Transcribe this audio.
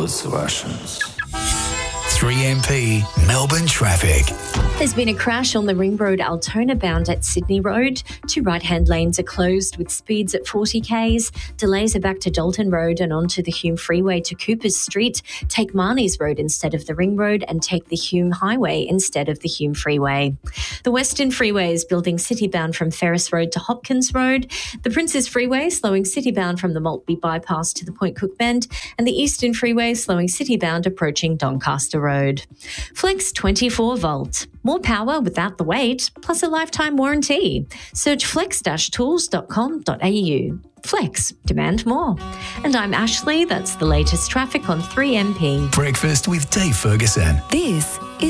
those Russians. 3MP Melbourne traffic. There's been a crash on the Ring Road Altona bound at Sydney Road. 2 right-hand lanes are closed with speeds at 40 k's. Delays are back to Dalton Road and onto the Hume Freeway to Coopers Street. Take Marnie's Road instead of the Ring Road and take the Hume Highway instead of the Hume Freeway. The Western Freeway is building city-bound from Ferris Road to Hopkins Road. The Princes Freeway slowing city-bound from the Maltby Bypass to the Point Cook Bend, and the Eastern Freeway slowing city-bound approaching Doncaster Road. Flex 24 volt. More power without the wait, plus a lifetime warranty. Search flex-tools.com.au. Flex, demand more. And I'm Ashley. That's the latest traffic on 3MP. Breakfast with Dave Ferguson. This is